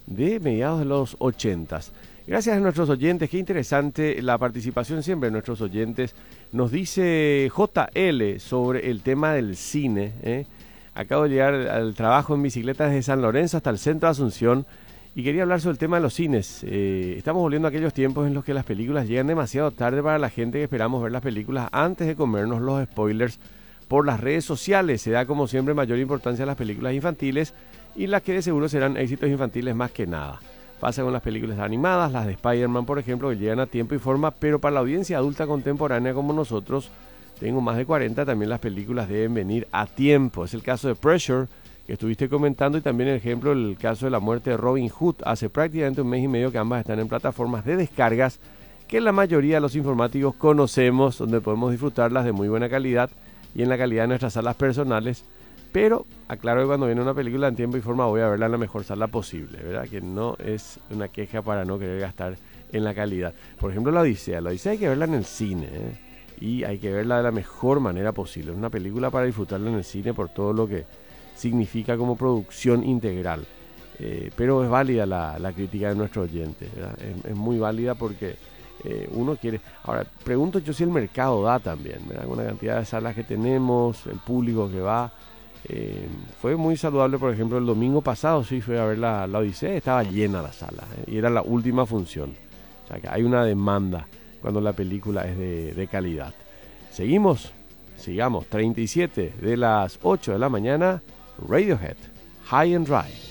de mediados de los 80s. Gracias a nuestros oyentes, qué interesante la participación siempre de nuestros oyentes. Nos dice JL sobre el tema del cine. Acabo de llegar al trabajo en bicicleta desde San Lorenzo hasta el centro de Asunción y quería hablar sobre el tema de los cines. Estamos volviendo a aquellos tiempos en los que las películas llegan demasiado tarde para la gente que esperamos ver las películas antes de comernos los spoilers por las redes sociales. Se da como siempre mayor importancia a las películas infantiles y las que de seguro serán éxitos infantiles más que nada. Pasa con las películas animadas, las de Spider-Man por ejemplo, que llegan a tiempo y forma, pero para la audiencia adulta contemporánea como nosotros, tengo más de 40, también las películas deben venir a tiempo. Es el caso de Pressure, que estuviste comentando, y también el caso de la muerte de Robin Hood. Hace prácticamente un mes y medio que ambas están en plataformas de descargas que la mayoría de los informáticos conocemos, donde podemos disfrutarlas de muy buena calidad y en la calidad de nuestras salas personales. Pero aclaro que cuando viene una película en tiempo y forma voy a verla en la mejor sala posible, ¿verdad? Que no es una queja para no querer gastar en la calidad. Por ejemplo, La Odisea hay que verla en el cine, y hay que verla de la mejor manera posible. Es una película para disfrutarla en el cine por todo lo que significa como producción integral. Pero es válida la crítica de nuestro oyente, ¿verdad? Es muy válida porque uno quiere... Ahora, pregunto yo si el mercado da también, ¿verdad? Con la cantidad de salas que tenemos, el público que va... fue muy saludable, por ejemplo, el domingo pasado sí fui a ver la Odisea, estaba llena la sala, y era la última función. O sea que hay una demanda cuando la película es de calidad. Sigamos, 37 de las 8 de la mañana, Radiohead, High and Dry.